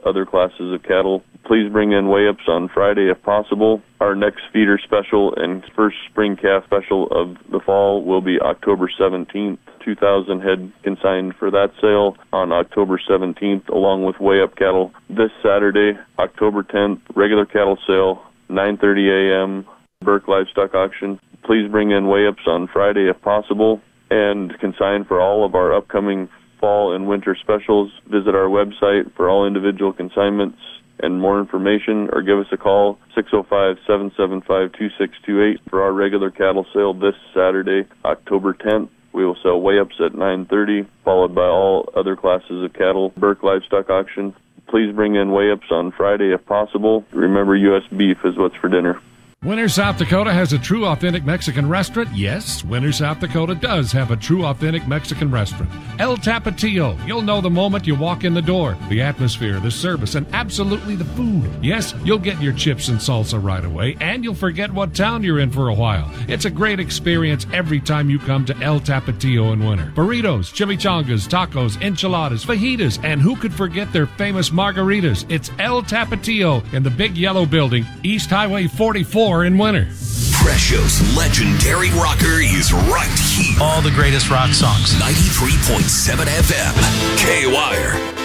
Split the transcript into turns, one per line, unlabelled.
other classes of cattle. Please bring in weigh-ups on Friday if possible. Our next feeder special and first spring calf special of the fall will be October 17th. 2,000 head consigned for that sale on October 17th, along with weigh-up cattle. This Saturday, October 10th, regular cattle sale, 9:30 a.m., Burke Livestock Auction. Please bring in weigh-ups on Friday if possible, and consign for all of our upcoming fall and winter specials. Visit our website for all individual consignments and more information, or give us a call, 605-775-2628 for our regular cattle sale this Saturday, October 10th. We will sell weigh-ups at 9:30, followed by all other classes of cattle. Burke Livestock Auction. Please bring in weigh-ups on Friday if possible. Remember, U.S. beef is what's for dinner.
Winter, South Dakota has a true authentic Mexican restaurant. Yes, Winter, South Dakota does have a true authentic Mexican restaurant. El Tapatio. You'll know the moment you walk in the door. The atmosphere, the service, and absolutely the food. Yes, you'll get your chips and salsa right away, and you'll forget what town you're in for a while. It's a great experience every time you come to El Tapatio in winter. Burritos, chimichangas, tacos, enchiladas, fajitas, and who could forget their famous margaritas? It's El Tapatio in the big yellow building, East Highway 44 in winter.
Presho's legendary rocker is right here.
All the greatest rock songs.
93.7 FM, K-Wire.